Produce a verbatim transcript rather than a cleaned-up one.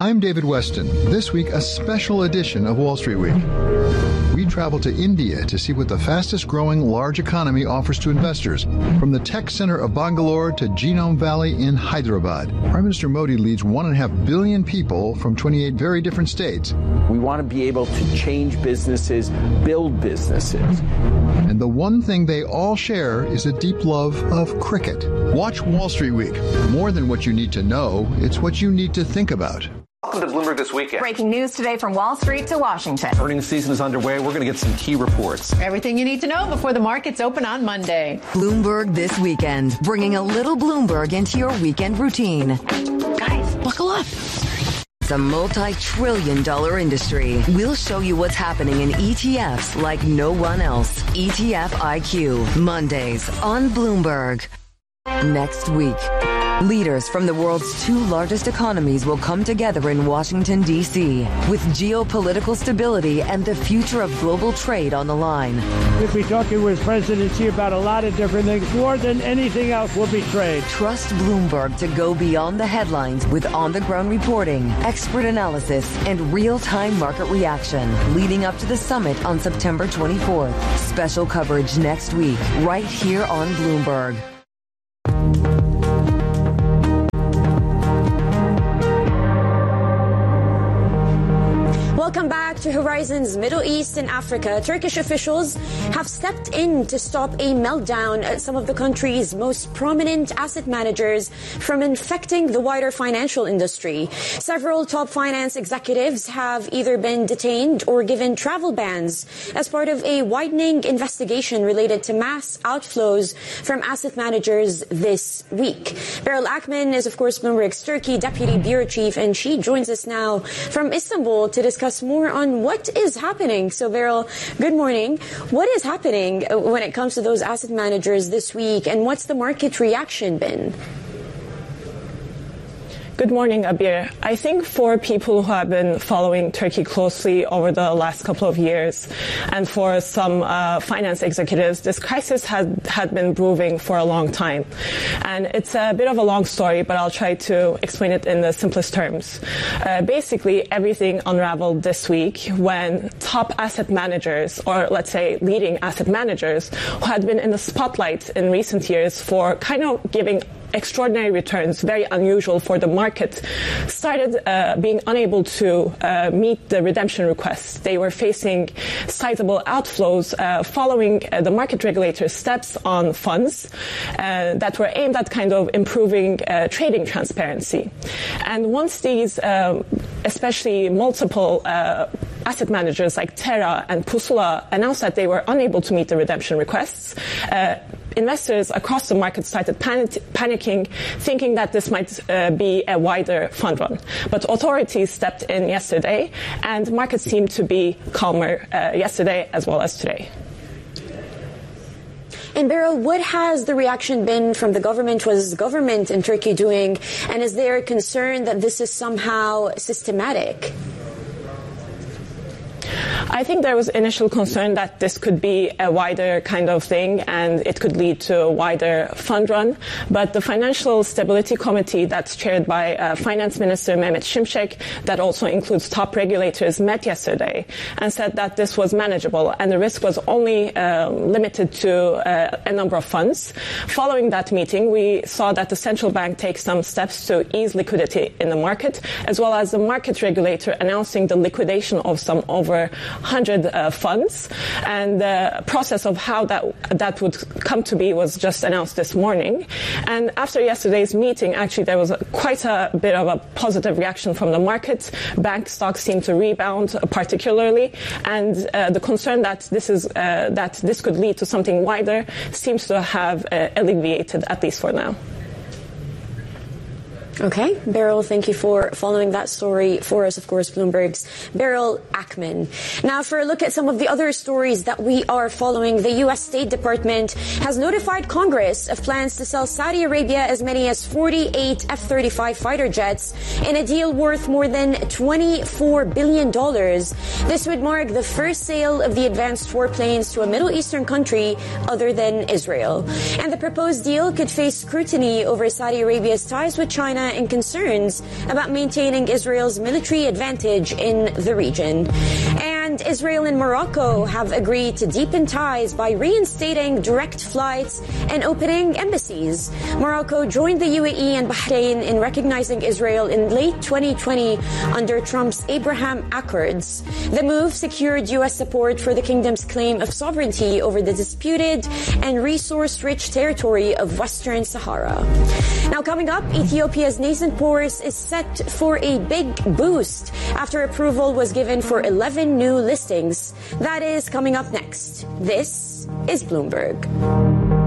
I'm David Weston. This week, a special edition of Wall Street Week. We travel to India to see what the fastest-growing large economy offers to investors, from the tech center of Bangalore to Genome Valley in Hyderabad. Prime Minister Modi leads one and a half billion people from twenty-eight very different states. We want to be able to change businesses, build businesses. And the one thing they all share is a deep love of cricket. Watch Wall Street Week. More than what you need to know, it's what you need to think about. Welcome to Bloomberg This Weekend. Breaking news today from Wall Street to Washington. Earnings season is underway. We're going to get some key reports. Everything you need to know before the markets open on Monday. Bloomberg This Weekend, bringing a little Bloomberg into your weekend routine. Guys, buckle up. It's a multi-trillion dollar industry. We'll show you what's happening in E T Fs like no one else. E T F I Q, Mondays on Bloomberg. Next week, leaders from the world's two largest economies will come together in Washington, D C, with geopolitical stability and the future of global trade on the line. We'll be talking with President Xi about a lot of different things. More than anything else will be trade. Trust Bloomberg to go beyond the headlines with on-the-ground reporting, expert analysis, and real-time market reaction leading up to the summit on September twenty-fourth. Special coverage next week, right here on Bloomberg. Welcome back to Horizon's Middle East and Africa. Turkish officials have stepped in to stop a meltdown at some of the country's most prominent asset managers from infecting the wider financial industry. Several top finance executives have either been detained or given travel bans as part of a widening investigation related to mass outflows from asset managers this week. Beryl Akman is, of course, Bloomberg's Turkey deputy bureau chief, and she joins us now from Istanbul to discuss more on what is happening. So, Beryl, good morning. What is happening when it comes to those asset managers this week, and what's the market reaction been? Good morning, Abir. I think for people who have been following Turkey closely over the last couple of years, and for some uh, finance executives, this crisis had, had been brewing for a long time. And it's a bit of a long story, but I'll try to explain it in the simplest terms. Uh, basically, everything unraveled this week when top asset managers, or let's say leading asset managers, who had been in the spotlight in recent years for kind of giving extraordinary returns, very unusual for the market, started uh, being unable to uh, meet the redemption requests. They were facing sizable outflows uh, following uh, the market regulator's steps on funds uh, that were aimed at kind of improving uh, trading transparency. And once these, uh, especially multiple uh, asset managers like Terra and Pusula announced that they were unable to meet the redemption requests, uh, investors across the market started panic- panicking, thinking that this might uh, be a wider fund run. But authorities stepped in yesterday, and markets seemed to be calmer uh, yesterday as well as today. And Beryl, what has the reaction been from the government? What is the government in Turkey doing? And is there a concern that this is somehow systematic? I think there was initial concern that this could be a wider kind of thing and it could lead to a wider fund run. But the Financial Stability Committee that's chaired by uh, Finance Minister Mehmet Şimşek, that also includes top regulators, met yesterday and said that this was manageable and the risk was only uh, limited to uh, a number of funds. Following that meeting, we saw that the central bank take some steps to ease liquidity in the market, as well as the market regulator announcing the liquidation of some over one hundred uh, funds, and the process of how that that would come to be was just announced this morning. And after yesterday's meeting, actually there was a, quite a bit of a positive reaction from the market. Bank stocks seem to rebound particularly, and uh, the concern that this is uh, that this could lead to something wider seems to have uh, alleviated, at least for now. Okay, Beryl, thank you for following that story for us, of course, Bloomberg's Beryl Akman. Now, for a look at some of the other stories that we are following, the U S State Department has notified Congress of plans to sell Saudi Arabia as many as forty-eight F thirty-five fighter jets in a deal worth more than twenty-four billion dollars. This would mark the first sale of the advanced warplanes to a Middle Eastern country other than Israel. And the proposed deal could face scrutiny over Saudi Arabia's ties with China and concerns about maintaining Israel's military advantage in the region. And Israel and Morocco have agreed to deepen ties by reinstating direct flights and opening embassies. Morocco joined the U A E and Bahrain in recognizing Israel in late twenty twenty under Trump's Abraham Accords. The move secured U S support for the kingdom's claim of sovereignty over the disputed and resource-rich territory of Western Sahara. Now coming up, Ethiopia's nascent port is set for a big boost after approval was given for eleven new listings. That is coming up next. This is Bloomberg.